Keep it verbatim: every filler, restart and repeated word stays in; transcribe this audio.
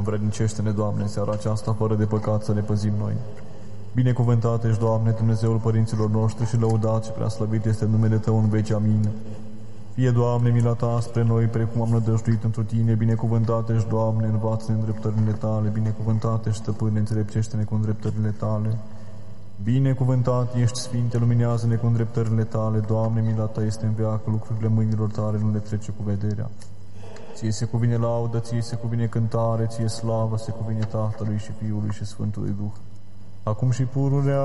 Învrednicește-ne, Doamne, în seara aceasta, fără de păcat, să ne păzim noi. Binecuvântat ești, Doamne, Dumnezeul părinților noștri și lăudat și preaslăvit este numele Tău în veci. Amin. Fie, Doamne, mila Ta spre noi, precum am nădăjduit întru Tine. Binecuvântat ești, Doamne, învață-ne îndreptările Tale. Binecuvântat ești, Stăpâne, înțelepțește-ne cu îndreptările Tale. Binecuvântat ești, Sfinte, luminează-ne cu îndreptările Tale. Doamne, mila Ta este în veac, lucrurile mâinilor Tale nu le trece cu vederea. Ție se cuvine laudă, Ție se cuvine cântare, Ție slavă, se cuvine Tatălui și Fiului și Sfântului Duh, acum și pururea